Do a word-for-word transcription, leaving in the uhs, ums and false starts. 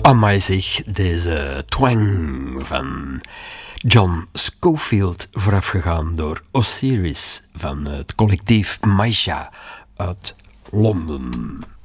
Amai zeg, deze twang van John Scofield, voorafgegaan door Osiris van het collectief Maisha uit Londen.